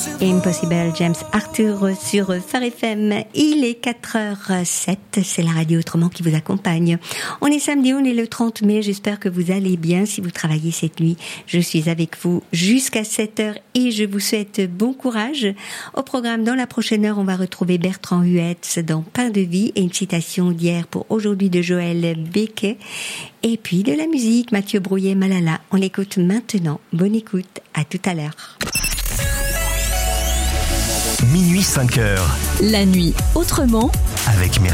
Impossible, James Arthur sur Phare FM. Il est 4h07, c'est la radio autrement qui vous accompagne. On est samedi, on est le 30 mai, j'espère que vous allez bien. Si vous travaillez cette nuit, je suis avec vous jusqu'à 7h et je vous souhaite bon courage. Au programme, dans la prochaine heure, on va retrouver Bertrand Huetz dans Pain de vie et une citation d'hier pour aujourd'hui de Joël Becquet. Et puis de la musique, Mathieu Brouillet, Malala. On l'écoute maintenant. Bonne écoute, à tout à l'heure. Minuit 5h. La nuit autrement. Avec